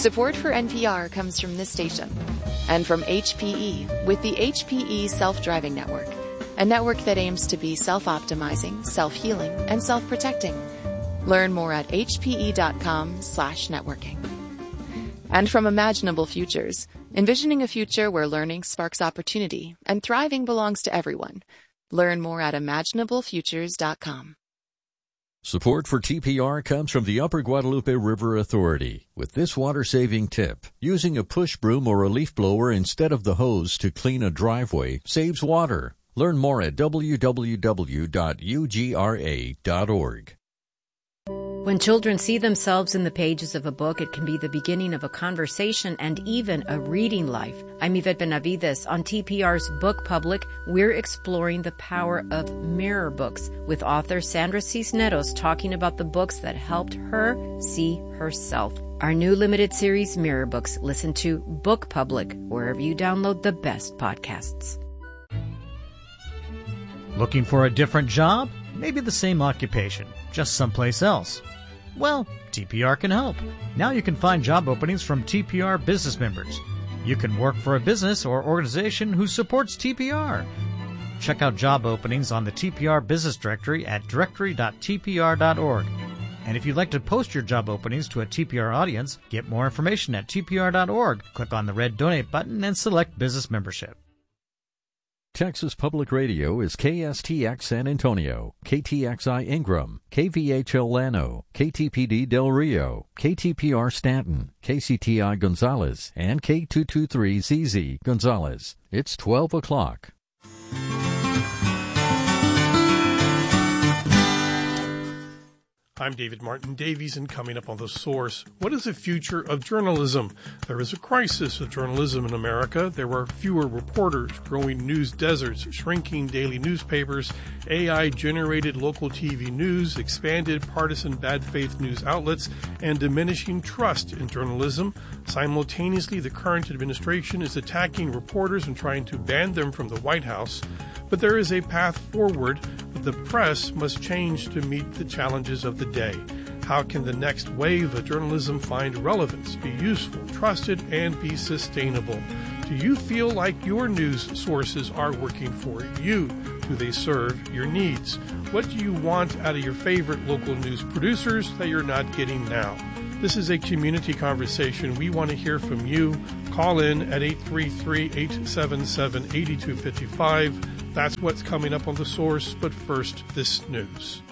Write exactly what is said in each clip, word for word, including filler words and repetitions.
Support for N P R comes from this station and from H P E with the H P E Self-Driving Network, a network that aims to be self-optimizing, self-healing, and self-protecting. Learn more at hpe.com slash networking. And from Imaginable Futures, envisioning a future where learning sparks opportunity and thriving belongs to everyone. Learn more at imaginable futures dot com. Support for T P R comes from the Upper Guadalupe River Authority with this water-saving tip. Using a push broom or a leaf blower instead of the hose to clean a driveway saves water. Learn more at w w w dot u g r a dot org. When children see themselves in the pages of a book, it can be the beginning of a conversation and even a reading life. I'm Yvette Benavides. On T P R's Book Public, we're exploring the power of mirror books with author Sandra Cisneros talking about the books that helped her see herself. Our new limited series, Mirror Books. Listen to Book Public wherever you download the best podcasts. Looking for a different job? Maybe the same occupation, just someplace else. Well, T P R can help. Now you can find job openings from T P R business members. You can work for a business or organization who supports T P R. Check out job openings on the T P R Business Directory at directory dot t p r dot org. And if you'd like to post your job openings to a T P R audience, get more information at t p r dot org. Click on the red Donate button and select Business Membership. Texas Public Radio is K S T X San Antonio, K T X I Ingram, K V H L Llano, K T P D Del Rio, K T P R Stanton, K C T I Gonzales, and K two two three Z Z Gonzales. It's twelve o'clock. I'm David Martin Davies, and coming up on The Source, what is the future of journalism? There is a crisis of journalism in America. There are fewer reporters, growing news deserts, shrinking daily newspapers, A I-generated local T V news, expanded partisan bad faith news outlets, and diminishing trust in journalism. Simultaneously, the current administration is attacking reporters and trying to ban them from the White House. But there is a path forward. The press must change to meet the challenges of the day. How can the next wave of journalism find relevance, be useful, trusted, and be sustainable? Do you feel like your news sources are working for you? Do they serve your needs? What do you want out of your favorite local news producers that you're not getting now? This is a community conversation. We want to hear from you. Call in at eight three three, eight seven seven, eight two five five. That's what's coming up on The Source. But first, this news.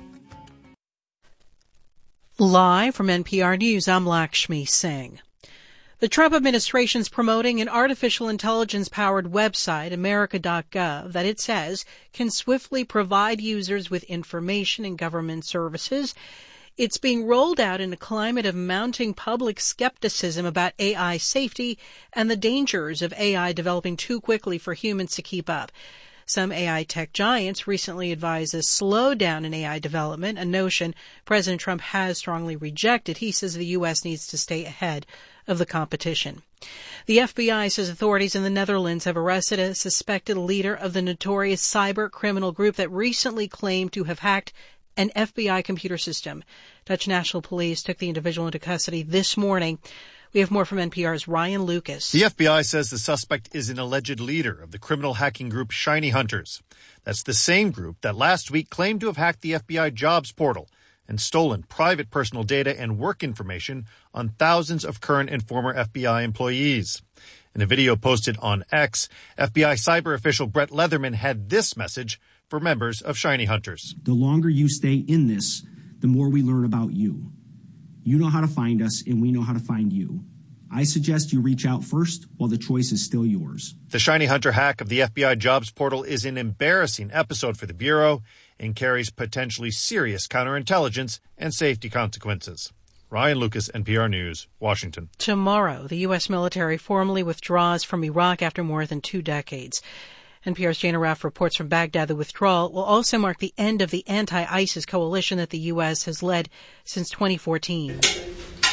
Live from N P R News, I'm Lakshmi Singh. The Trump administration is promoting an artificial intelligence-powered website, America dot gov, that it says can swiftly provide users with information and government services. It's being rolled out in a climate of mounting public skepticism about A I safety and the dangers of A I developing too quickly for humans to keep up. Some A I tech giants recently advised a slowdown in A I development, a notion President Trump has strongly rejected. He says the U S needs to stay ahead of the competition. The F B I says authorities in the Netherlands have arrested a suspected leader of the notorious cyber criminal group that recently claimed to have hacked an F B I computer system. Dutch National Police took the individual into custody this morning. We have more from N P R's Ryan Lucas. The F B I says the suspect is an alleged leader of the criminal hacking group Shiny Hunters. That's the same group that last week claimed to have hacked the F B I jobs portal and stolen private personal data and work information on thousands of current and former F B I employees. In a video posted on X, F B I cyber official Brett Leatherman had this message for members of Shiny Hunters. The longer you stay in this, the more we learn about you. You know how to find us, and we know how to find you. I suggest you reach out first while the choice is still yours. The Shiny Hunter hack of the F B I jobs portal is an embarrassing episode for the Bureau and carries potentially serious counterintelligence and safety consequences. Ryan Lucas, N P R News, Washington. Tomorrow, the U S military formally withdraws from Iraq after more than two decades. N P R's Jana Raff reports from Baghdad the withdrawal will also mark the end of the anti-ISIS coalition that the U S has led since twenty fourteen.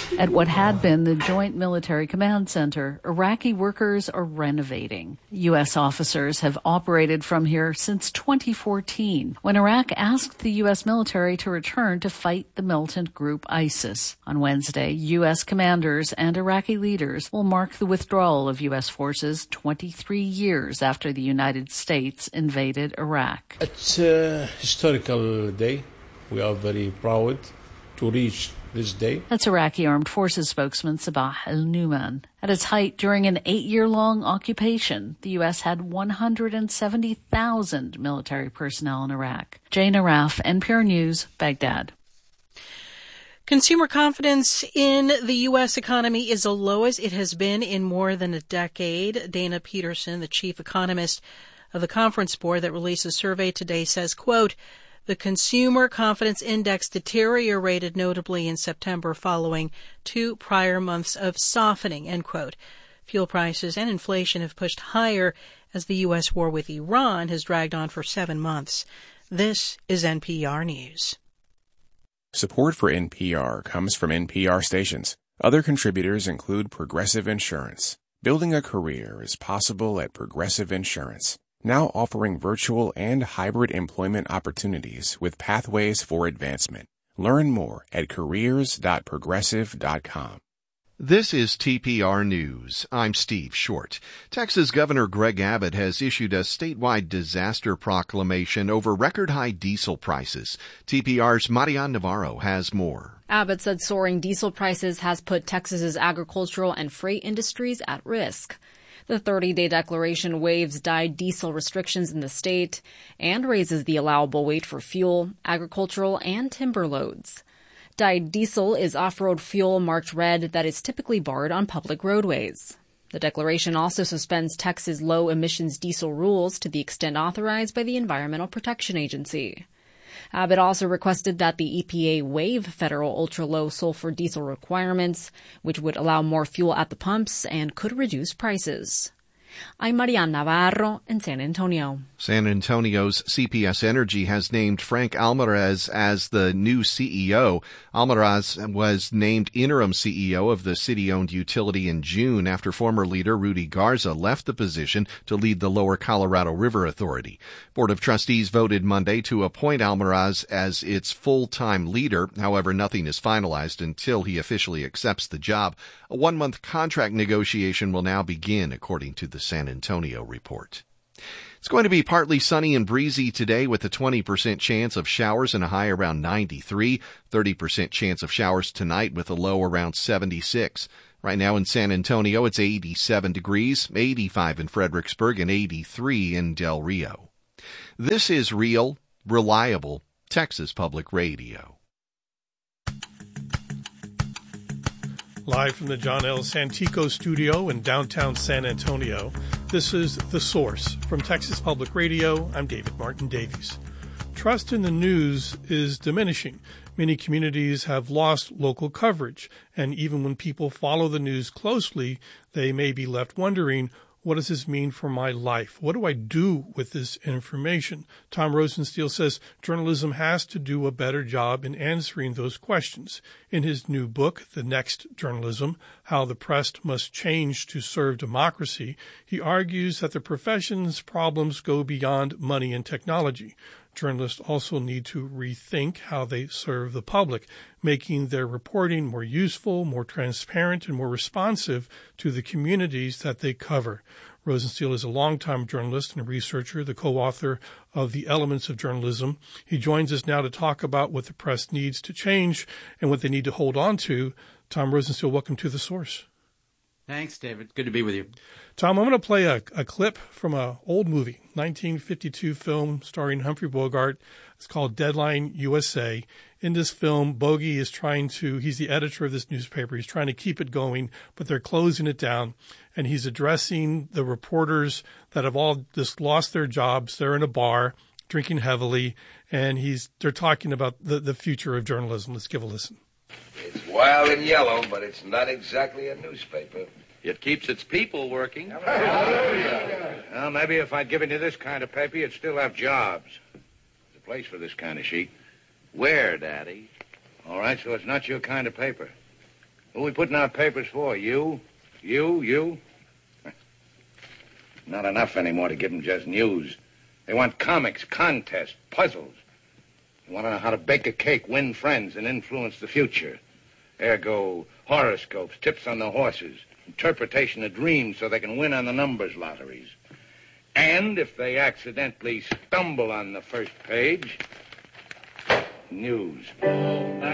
At what had been the Joint Military Command Center, Iraqi workers are renovating. U S officers have operated from here since twenty fourteen, when Iraq asked the U S military to return to fight the militant group ISIS. On Wednesday, U S commanders and Iraqi leaders will mark the withdrawal of U S forces twenty-three years after the United States invaded Iraq. It's a historical day. We are very proud to reach this day. That's Iraqi Armed Forces spokesman Sabah al-Numan. At its height during an eight-year-long occupation, the U S had one hundred seventy thousand military personnel in Iraq. Jane Araf, N P R News, Baghdad. Consumer confidence in the U S economy is the lowest it has been in more than a decade. Dana Peterson, the chief economist of the Conference Board that released a survey today, says, quote, the Consumer Confidence Index deteriorated notably in September following two prior months of softening, end quote. Fuel prices and inflation have pushed higher as the U S war with Iran has dragged on for seven months. This is N P R News. Support for N P R comes from N P R stations. Other contributors include Progressive Insurance. Building a career is possible at Progressive Insurance, now offering virtual and hybrid employment opportunities with pathways for advancement. Learn more at careers dot progressive dot com. This is T P R News. I'm Steve Short. Texas Governor Greg Abbott has issued a statewide disaster proclamation over record-high diesel prices. T P R's Marian Navarro has more. Abbott said soaring diesel prices has put Texas's agricultural and freight industries at risk. The thirty-day declaration waives dyed diesel restrictions in the state and raises the allowable weight for fuel, agricultural, and timber loads. Dyed diesel is off-road fuel marked red that is typically barred on public roadways. The declaration also suspends Texas low-emissions diesel rules to the extent authorized by the Environmental Protection Agency. Abbott also requested that the E P A waive federal ultra-low sulfur diesel requirements, which would allow more fuel at the pumps and could reduce prices. I'm Marian Navarro in San Antonio. San Antonio's C P S Energy has named Frank Almaraz as the new C E O. Almaraz was named interim C E O of the city-owned utility in June after former leader Rudy Garza left the position to lead the Lower Colorado River Authority. Board of Trustees voted Monday to appoint Almaraz as its full-time leader. However, nothing is finalized until he officially accepts the job. A one-month contract negotiation will now begin, according to the San Antonio report. It's going to be partly sunny and breezy today with a twenty percent chance of showers and a high around ninety-three. thirty percent chance of showers tonight with a low around seventy-six. Right now in San Antonio, it's eighty-seven degrees, eighty-five in Fredericksburg, and eighty-three in Del Rio. This is real, reliable Texas Public Radio. Live from the John L. Santico studio in downtown San Antonio, this is The Source. From Texas Public Radio, I'm David Martin Davies. Trust in the news is diminishing. Many communities have lost local coverage, and even when people follow the news closely, they may be left wondering, what does this mean for my life? What do I do with this information? Tom Rosenstiel says journalism has to do a better job in answering those questions. In his new book, The Next Journalism, How the Press Must Change to Serve Democracy, he argues that the profession's problems go beyond money and technology. Journalists also need to rethink how they serve the public, making their reporting more useful, more transparent, and more responsive to the communities that they cover. Rosenstiel is a longtime journalist and a researcher, the co-author of The Elements of Journalism. He joins us now to talk about what the press needs to change and what they need to hold on to. Tom Rosenstiel, welcome to The Source. Thanks, David. Good to be with you. Tom, I'm going to play a, a clip from an old movie, nineteen fifty-two film starring Humphrey Bogart. It's called Deadline U S A. In this film, Bogey is trying to, he's the editor of this newspaper. He's trying to keep it going, but they're closing it down. And he's addressing the reporters that have all just lost their jobs. They're in a bar, drinking heavily, and he's they're talking about the, the future of journalism. Let's give a listen. It's wild and yellow, but it's not exactly a newspaper. It keeps its people working. Well, maybe if I'd given you this kind of paper, you'd still have jobs. There's a place for this kind of sheet. Where, Daddy? All right, so it's not your kind of paper. Who are we putting out papers for? You? You? You? Not enough anymore to give them just news. They want comics, contests, puzzles. They want to know how to bake a cake, win friends, and influence the future. Ergo, horoscopes, tips on the horses, interpretation of dreams so they can win on the numbers lotteries. And if they accidentally stumble on the first page, news.